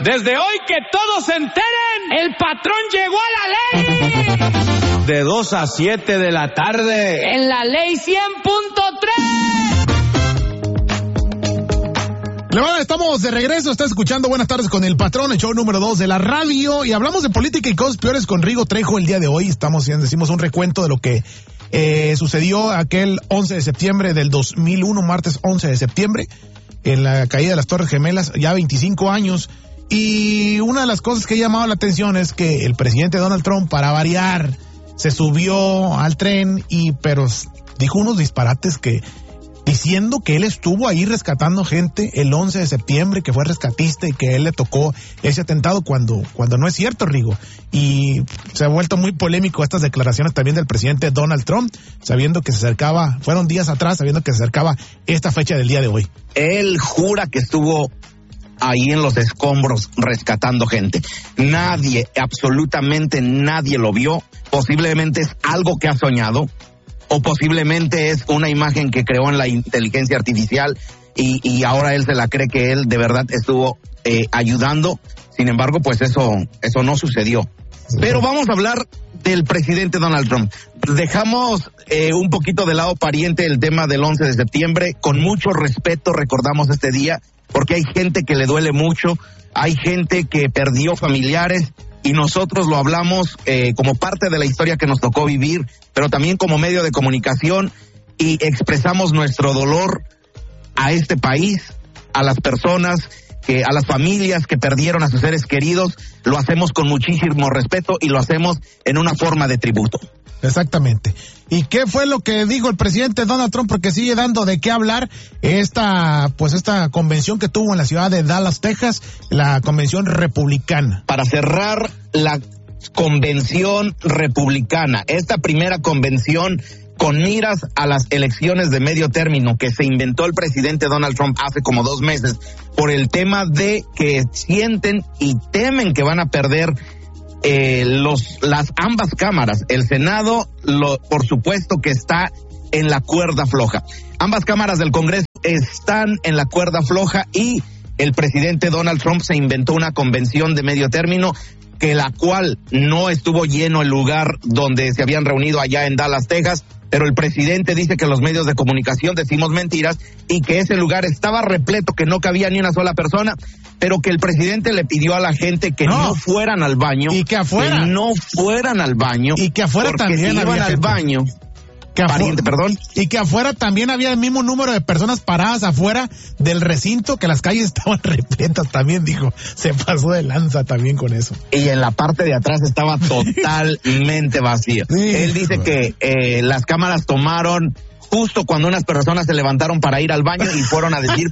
Desde hoy que todos se enteren, el patrón llegó a la ley. De 2 a 7 de la tarde. En la ley 100.3. Levada, estamos de regreso, está escuchando Buenas Tardes con el Patrón, el show número 2 de la radio, y hablamos de política y cosas peores con Rigo Trejo el día de hoy. Decimos un recuento de lo que sucedió aquel 11 de septiembre del 2001, martes 11 de septiembre, en la caída de las Torres Gemelas, ya 25 años. Y una de las cosas que ha llamado la atención es que el presidente Donald Trump, para variar, se subió al tren pero dijo unos disparates diciendo que él estuvo ahí rescatando gente el 11 de septiembre, que fue rescatista y que a él le tocó ese atentado cuando no es cierto, Rigo. Y se ha vuelto muy polémico estas declaraciones también del presidente Donald Trump, sabiendo que se acercaba, fueron días atrás, sabiendo que se acercaba esta fecha del día de hoy. Él jura que estuvo ahí en los escombros rescatando gente. Nadie, absolutamente nadie lo vio. Posiblemente es algo que ha soñado, o posiblemente es una imagen que creó en la inteligencia artificial y ahora él se la cree que él de verdad estuvo ayudando. Sin embargo, pues eso no sucedió. Pero vamos a hablar del presidente Donald Trump. Dejamos un poquito de lado pariente el tema del 11 de septiembre. Con mucho respeto recordamos este día, porque hay gente que le duele mucho, hay gente que perdió familiares, y nosotros lo hablamos como parte de la historia que nos tocó vivir, pero también como medio de comunicación, y expresamos nuestro dolor a este país, a las personas, a las familias que perdieron a sus seres queridos. Lo hacemos con muchísimo respeto y lo hacemos en una forma de tributo. Exactamente. ¿Y qué fue lo que dijo el presidente Donald Trump? Porque sigue dando de qué hablar esta convención que tuvo en la ciudad de Dallas, Texas, la convención republicana. Para cerrar la convención republicana, esta primera convención con miras a las elecciones de medio término que se inventó el presidente Donald Trump hace como 2 meses, por el tema de que sienten y temen que van a perder las ambas cámaras. El Senado, por supuesto que está en la cuerda floja. Ambas cámaras del Congreso están en la cuerda floja, y el presidente Donald Trump se inventó una convención de medio término, que la cual no estuvo lleno el lugar donde se habían reunido allá en Dallas, Texas, pero el presidente dice que los medios de comunicación decimos mentiras y que ese lugar estaba repleto, que no cabía ni una sola persona, pero que el presidente le pidió a la gente que no fueran al baño, y que afuera, que no fueran al baño, y que afuera porque también si iban al baño. Y que afuera también había el mismo número de personas paradas afuera del recinto, que las calles estaban repletas también, dijo. Se pasó de lanza también con eso. Y en la parte de atrás estaba totalmente vacío. Sí, él dice que las cámaras tomaron justo cuando unas personas se levantaron para ir al baño y fueron a decir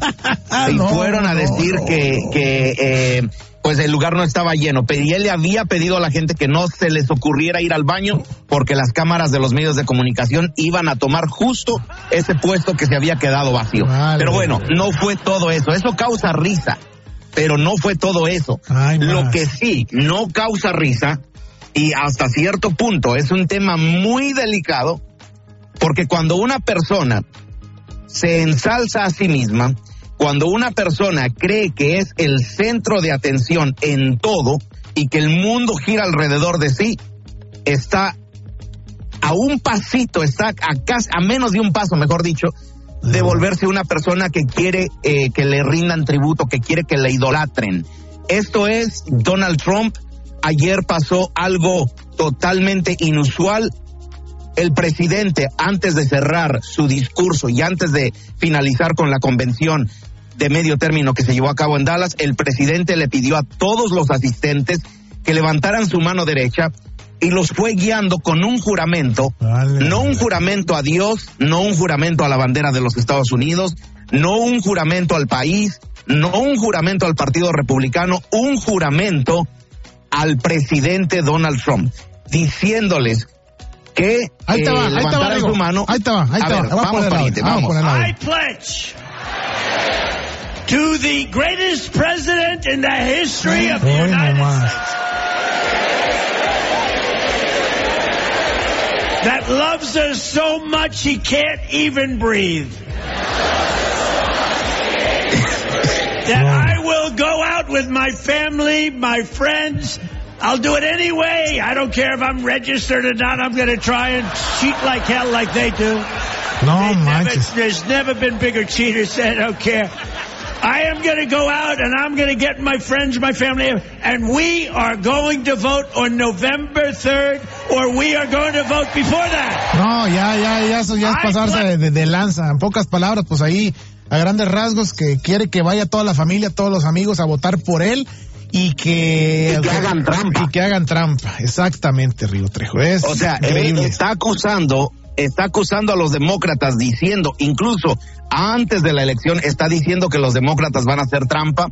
que pues el lugar no estaba lleno. Y él le había pedido a la gente que no se les ocurriera ir al baño, porque las cámaras de los medios de comunicación iban a tomar justo ese puesto que se había quedado vacío. Vale. Pero bueno, no fue todo eso. Eso causa risa, pero no fue todo eso. Lo que sí no causa risa, y hasta cierto punto es un tema muy delicado, porque cuando una persona se ensalza a sí misma, cuando una persona cree que es el centro de atención en todo y que el mundo gira alrededor de sí, está a un pasito, está a menos de un paso, mejor dicho, de volverse una persona que quiere que le rindan tributo, que quiere que le idolatren. Esto es Donald Trump. Ayer pasó algo totalmente inusual. El presidente, antes de cerrar su discurso y antes de finalizar con la convención de medio término que se llevó a cabo en Dallas, el presidente le pidió a todos los asistentes que levantaran su mano derecha y los fue guiando con un juramento, no un juramento a Dios, no un juramento a la bandera de los Estados Unidos, no un juramento al país, no un juramento al Partido Republicano, un juramento al presidente Donald Trump, diciéndoles que levantaran su mano. Ahí te va. Vamos, pariente, vamos. I pledge to the greatest president in the history of the United States that loves us so much he can't even breathe. that I will go out with my family, my friends. I'll do it anyway. I don't care if I'm registered or not. I'm going to try and cheat like hell like they do. No manches. There's never been bigger cheaters. I don't care. I am going to go out and I'm going to get my friends, my family, and we are going to vote on November 3rd, or we are going to vote before that. No, ya, eso ya es pasarse de lanza. En pocas palabras, pues ahí, a grandes rasgos, que quiere que vaya toda la familia, todos los amigos a votar por él y que hagan trampa. Y que hagan trampa. Exactamente, Rigo Trejo. O sea, él está acusando a los demócratas diciendo, incluso antes de la elección, está diciendo que los demócratas van a hacer trampa.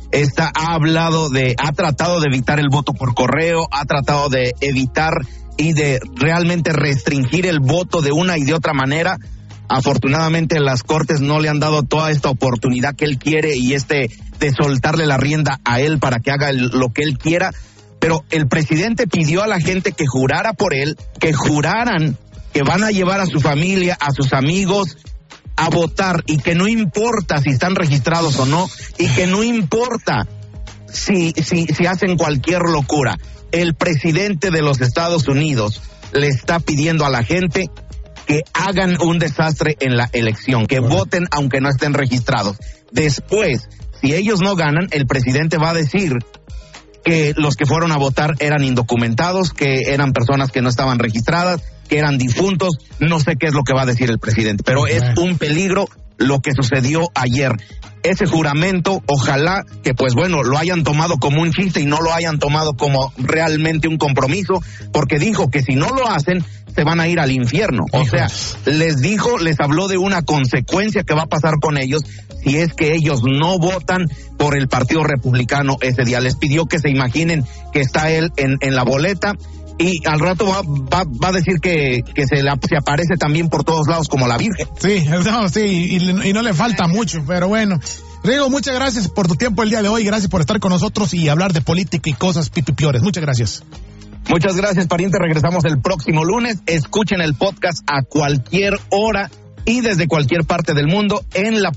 Ha tratado de evitar el voto por correo, ha tratado de evitar y de realmente restringir el voto de una y de otra manera. Afortunadamente las cortes no le han dado toda esta oportunidad que él quiere y de soltarle la rienda a él para que haga lo que él quiera. Pero el presidente pidió a la gente que jurara por él, que juraran que van a llevar a su familia, a sus amigos a votar, y que no importa si están registrados o no, y que no importa si hacen cualquier locura. El presidente de los Estados Unidos le está pidiendo a la gente que hagan un desastre en la elección, que voten aunque no estén registrados. Después, si ellos no ganan, el presidente va a decir que los que fueron a votar eran indocumentados, que eran personas que no estaban registradas, que eran difuntos. No sé qué es lo que va a decir el presidente, pero es un peligro lo que sucedió ayer. Ese juramento, ojalá que pues bueno, lo hayan tomado como un chiste y no lo hayan tomado como realmente un compromiso, porque dijo que si no lo hacen, se van a ir al infierno. O sea, les habló de una consecuencia que va a pasar con ellos si es que ellos no votan por el Partido Republicano ese día. Les pidió que se imaginen que está él en la boleta, y al rato va a decir que se aparece también por todos lados como la Virgen. Sí, y no le falta mucho, pero bueno. Rigo, muchas gracias por tu tiempo el día de hoy, gracias por estar con nosotros y hablar de política y cosas pipipiores. Muchas gracias. Muchas gracias, pariente. Regresamos el próximo lunes. Escuchen el podcast a cualquier hora y desde cualquier parte del mundo en la